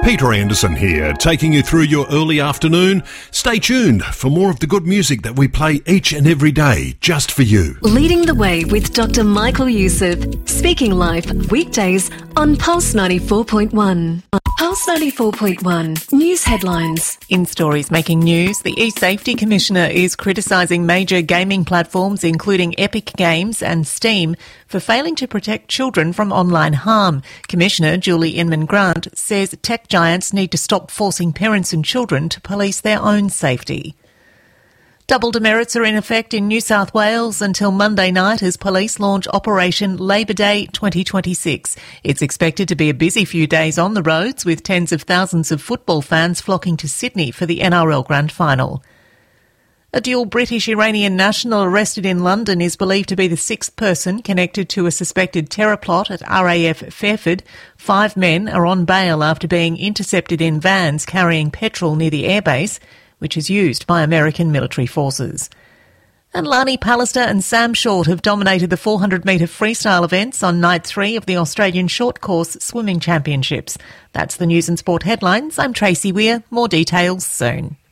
Peter Anderson here, taking you through your early afternoon. Stay tuned for more of the good music that we play each and every day, just for you. Leading the way with Dr. Michael Youssef, speaking live weekdays on Pulse 94.1. Pulse 94.1 News Headlines. In stories making news, the eSafety Commissioner is criticising major gaming platforms including Epic Games and Steam for failing to protect children from online harm. Commissioner Julie Inman-Grant says tech giants need to stop forcing parents and children to police their own safety. Double demerits are in effect in New South Wales until Monday night as police launch Operation Labour Day 2026. It's expected to be a busy few days on the roads, with tens of thousands of football fans flocking to Sydney for the NRL Grand Final. A dual British-Iranian national arrested in London is believed to be the sixth person connected to a suspected terror plot at RAF Fairford. 5 men are on bail after being intercepted in vans carrying petrol near the airbase, which is used by American military forces. And Lani Pallister and Sam Short have dominated the 400-metre freestyle events on night 3 of the Australian Short Course Swimming Championships. That's the News and Sport headlines. I'm Tracy Weir. More details soon.